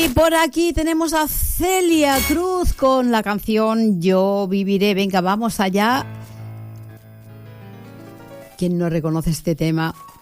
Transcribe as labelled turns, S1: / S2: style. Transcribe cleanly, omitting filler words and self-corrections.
S1: Y por aquí tenemos a Celia Cruz con la canción Yo Viviré. Venga, vamos allá. ¿Quién no reconoce este tema?